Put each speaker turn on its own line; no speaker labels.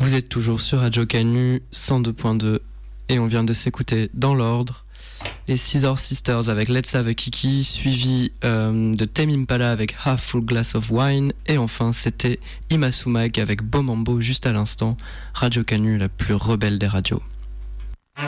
Vous êtes toujours sur Radio Canu 102.2 et on vient de s'écouter dans l'ordre les Scissor Sisters avec Let's Have a Kiki, suivi de Tame Impala avec Half Full Glass of Wine, et enfin c'était Ima Sumac avec Bomambo juste à l'instant. Radio Canu, la plus rebelle des radios.